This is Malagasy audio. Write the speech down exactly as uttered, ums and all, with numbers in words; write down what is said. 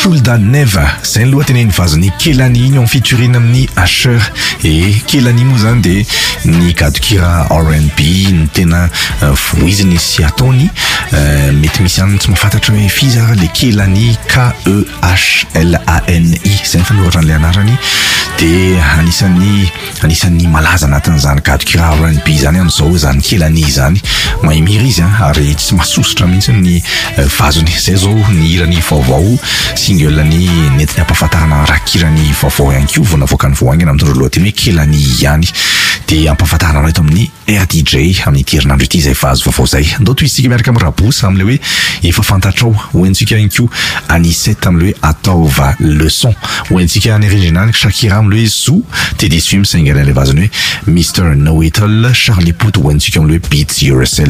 Shoulda Neva zay ny lohateneny vazany Kelani iny en featuring amin'ny Asher et Kelani moa zany de ny gadokira R and B ny tena voiziny sy ataony mety misy any tsy mahafantatra hoe fizara le Kelani K E H L A N I zay fanoratra an'ilay anarany de anisan'ny anisan'ny malaza anatin'izany gadokira R and B zany amin'izao zany Kelani zany mahay mihira izy ary tsy mahasosotra mihitsy ny vazony zay zao ny hirany vaovao single ny nentina ampahafantarana rakirany vaovao ihany koa vao navoaka ny voangina amin'ny tondro lohateny hoe Kelani ihany de ampahafantarana eto amin'ny R D J amin'ny herinandro ity zay vazo vaovao zay ndao toy isika miaraka amin'ny Rabosy am'le hoe efa fantatrao hoentsika ihany koa Anisette am'le hoe ataova leçon hoentsika ny original Shakira am'le hoe Zou Teddy Swim single le vazony hoe Mister Know It All Charlie Puth hoentsika am'le hoe Beats Yourself